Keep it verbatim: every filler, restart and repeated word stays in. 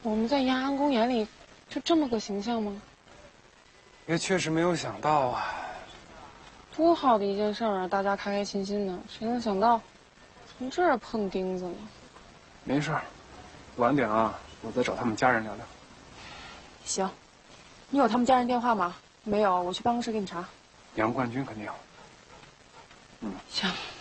我们在延安公眼里就这么个形象吗？ 也确实没有想到啊。 多好的一件事儿啊！大家开开心心的，谁能想到从这儿碰钉子了？ 没事儿，晚点啊，我再找他们家人聊聊。 行，你有他们家人电话吗？没有，我去办公室给你查。 杨冠军肯定有。 嗯，行。